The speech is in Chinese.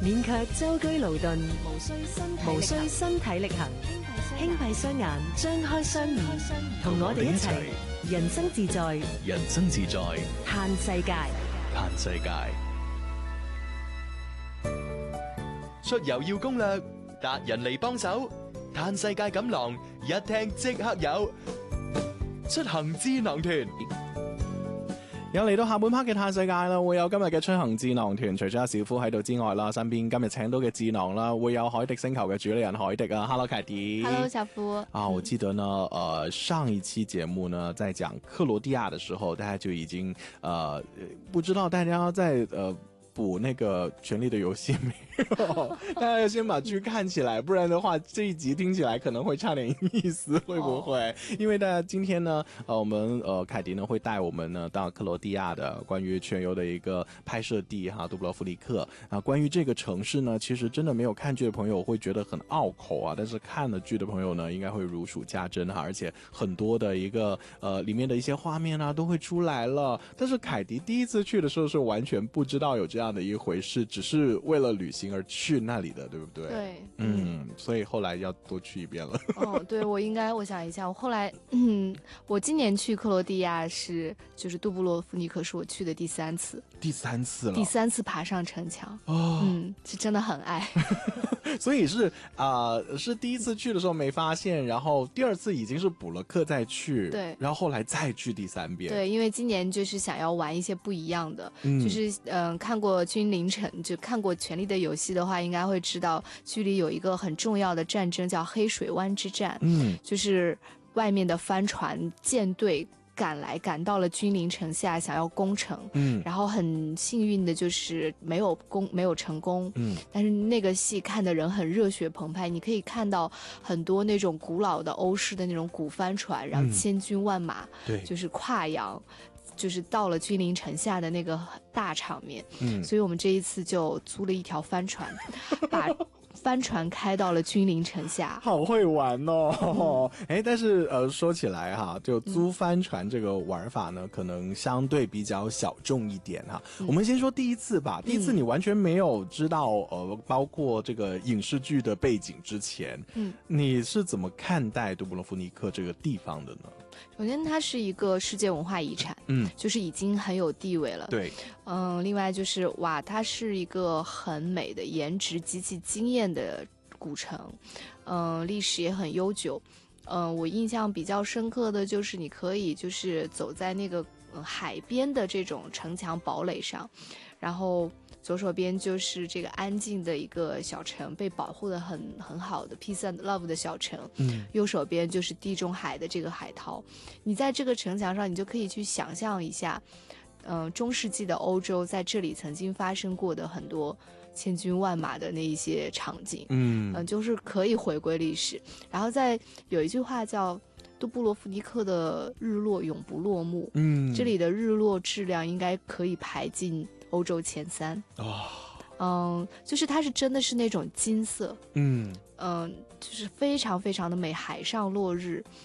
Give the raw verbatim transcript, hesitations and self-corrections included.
免卻舟車勞頓，無需身體無需身體力行，輕閉雙眼，張開雙耳，同我哋一齊人生自在， 人生自在， 嘆世界， 嘆世界。出遊要攻略，達人嚟幫手，嘆世界錦囊一聽即刻有，出行智囊團。 有嚟到下半 part 嘅嘆世界啦，會有今日嘅出行智囊團，除咗阿小夫喺度之外啦，身邊今日請到嘅智囊啦，會有海迪星球嘅主理人海迪啊 ，Hello 凱迪 ，Hello 小夫啊，我記得呢，呃，上一期節目呢，在講克羅地亞的時候，大家就已經，呃，不知道大家在，呃。補那個權力的遊戲沒有？大家要先把劇看起來，不然的話這一集聽起來可能會差點意思，會不會？因為大家今天呢，呃，我們呃凱迪呢會帶我們呢到克羅地亞的關於全遊的一個拍攝地哈，杜布羅夫尼克啊。關於這個城市呢，其實真的沒有看劇的朋友會覺得很拗口啊，但是看了劇的朋友呢，應該會如數家珍哈，而且很多的一個呃裡面的一些畫面啊都會出來了。但是凱迪第一次去的時候是完全不知道有這樣的一回事，只是為了旅行而去那裡的，對不對？ 對， 嗯，所以後來要多去一遍了。 哦，對，我應該，我想一下，我後來，嗯，我今年去克羅地亞是，就是杜布羅夫尼克是我去的第三次， 第三次了， 第三次爬上城牆， 哦， 嗯，是真的很愛。 所以是啊、呃，是第一次去的時候沒發現，然後第二次已經是補了課再去， 對， 然後後來再去第三遍。 對，因為今年就是想要玩一些不一樣的， 嗯、 就是嗯、呃，看過君臨城，就看過《權力的遊戲》的話，應該會知道劇裡有一個很重要的戰爭叫黑水灣之戰， 嗯， 就是外面的帆船艦隊趕來，趕到了君臨城下，想要攻城， 嗯， 然後很幸運的就是沒有攻，沒有成功， 嗯， 但是那個戲看的人很熱血澎湃，你可以看到很多那種古老的歐式的那種古帆船，然後千軍萬馬， 對、嗯， 就是跨洋，就是到了君臨城下的那個大場面， 嗯， 所以我們這一次就租了一條帆船，把帆船開到了君臨城下， 好會玩哦！哎、嗯，但是呃，說起來哈，就租帆船這個玩法呢，嗯、可能相對比較小眾一點哈。嗯、我們先說第一次吧，第一次你完全沒有知道呃，包括這個影視劇的背景之前，嗯，你是怎麼看待杜布羅夫尼克這個地方的呢？ 首先，它是一個世界文化遺產，嗯，就是已經很有地位了。 對， 嗯，另外就是哇，它是一個很美的顏值極其驚豔的古城，嗯，歷史也很悠久。嗯，我印象比較深刻的就是你可以就是走在那個、嗯、海邊的這種城牆堡壘上，然後左手邊就是這個安靜的一個小城，被保護得很很好的 Peace and Love 的小城，嗯，右手邊就是地中海的這個海濤。你在這個城牆上，你就可以去想象一下，嗯、呃，中世紀的歐洲在這裡曾經發生過的很多千軍萬馬的那一些場景，嗯、呃，就是可以回歸歷史。然後再有一句話叫杜布羅夫尼克的日落永不落幕，嗯，這裡的日落質量應該可以排進歐洲前三。哦，嗯，就是它是真的是那種金色，嗯嗯，就是非常非常的美，海上落日，